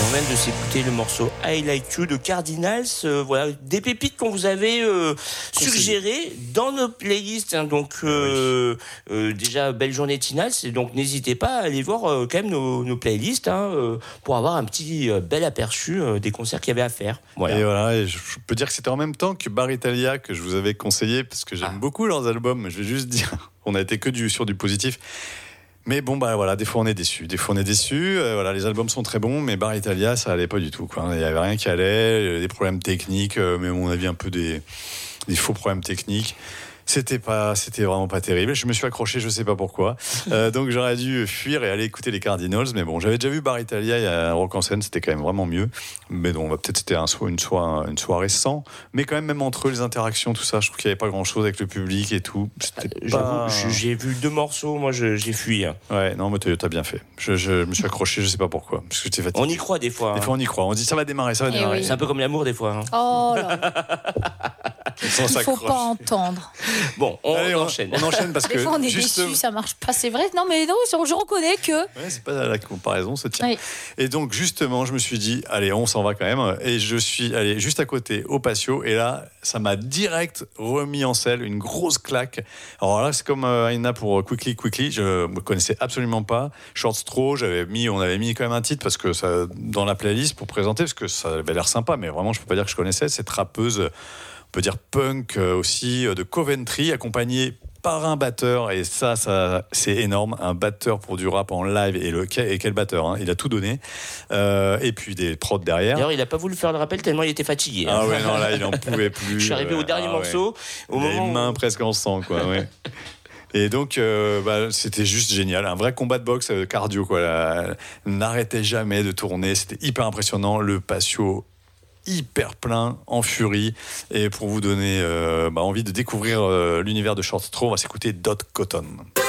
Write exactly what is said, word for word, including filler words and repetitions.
On vient de s'écouter le morceau I Like You de Cardinals. Euh, voilà, des pépites qu'on vous avait euh, suggérées dans nos playlists. Hein, donc, euh, oui. euh, déjà, belle journée Tinals. Et donc, n'hésitez pas à aller voir euh, quand même nos, nos playlists hein, euh, pour avoir un petit euh, bel aperçu euh, des concerts qu'il y avait à faire. Voilà. Et voilà, et je peux dire que c'était en même temps que Bar Italia que je vous avais conseillé parce que j'aime ah. beaucoup leurs albums. Je vais juste dire, on a été que du, sur du positif. Mais bon, bah voilà, des fois on est déçus. Des fois on est déçus. Euh, voilà, les albums sont très bons, mais Bar Italia, ça allait pas du tout, quoi. Il n'y avait rien qui allait, des problèmes techniques, euh, mais à mon avis, un peu des, des faux problèmes techniques. C'était pas, c'était vraiment pas terrible. Je me suis accroché, je sais pas pourquoi. Euh, donc j'aurais dû fuir et aller écouter les Cardinals. Mais bon, j'avais déjà vu Bar Italia il y a un Rock en scène, c'était quand même vraiment mieux. Mais bon, peut-être c'était un so- une, soirée, une soirée sans. Mais quand même, même entre eux, les interactions, tout ça, je trouve qu'il y avait pas grand-chose avec le public et tout. C'était J'avoue, pas... j'ai vu deux morceaux, moi je, j'ai fui. Hein. Ouais, non, mais t'as, t'as bien fait. Je, je me suis accroché, je sais pas pourquoi. Parce que j'étais fatigué. On y croit des fois. Des hein. fois, on y croit. On dit ça va démarrer, ça va Eh démarrer. oui. C'est un peu comme l'amour des fois. Hein. Oh là là. Il faut pas entendre. Bon, on, Allez, on on enchaîne. On enchaîne parce des que fois on est juste... déçus, ça marche pas, c'est vrai. Non mais non, je reconnais que. Ouais, c'est pas la comparaison, se tient. Oui. Et donc justement, je me suis dit, allez, on s'en va quand même. Et je suis allé juste à côté au patio. Et là, ça m'a direct remis en selle, une grosse claque. Alors là, c'est comme euh, Aina pour Quickly Quickly. Je me connaissais absolument pas. Short Straw, j'avais mis, on avait mis quand même un titre parce que ça dans la playlist pour présenter parce que ça avait l'air sympa, mais vraiment, je peux pas dire que je connaissais cette rappeuse. On peut dire punk aussi, de Coventry, accompagnée par un batteur, et ça, ça c'est énorme, un batteur pour du rap en live, et, le, et quel batteur, hein, il a tout donné, euh, et puis des prods derrière. D'ailleurs, il n'a pas voulu faire le rappel tellement il était fatigué. Ah hein. ouais, non, là, il en pouvait plus. Je suis arrivé euh, au dernier ah morceau, ouais. au il moment a les mains où... presque en sang, quoi, ouais. Et donc, euh, bah, c'était juste génial. Un vrai combat de boxe euh, cardio, quoi. Là, n'arrêtait jamais de tourner. C'était hyper impressionnant. Le patio hyper plein, en furie. Et pour vous donner euh, bah, envie de découvrir euh, l'univers de Short Straw, on va s'écouter Dot Cotton.